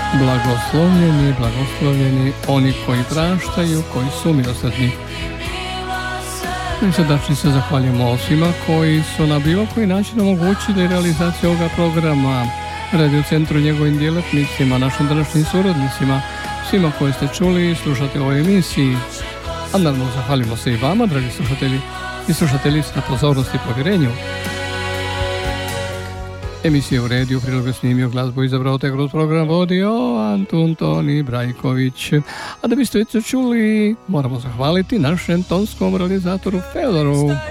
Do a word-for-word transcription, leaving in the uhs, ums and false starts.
Blagoslovljeni, blagoslovljeni oni koji praštaju, koji su milosrdni. Najsrdačnije se zahvaljujemo svima koji su na bilo koji način omogućili realizaciju ovoga programa, Radio Centru, njegovim djelatnicima, našim današnjim suradnicima, svima koji ste čuli i slušate u ovoj emisiji. A naravno zahvaljujemo se i vama, dragi slušatelji i slušateljice, na pozornosti i povjerenju. Emisiju u rediju prilogu snimio, glazbu izabrao, te kroz program vodio Antun Toni Brajković. A da biste već čuli, moramo zahvaliti našem tonskom realizatoru Fedoru.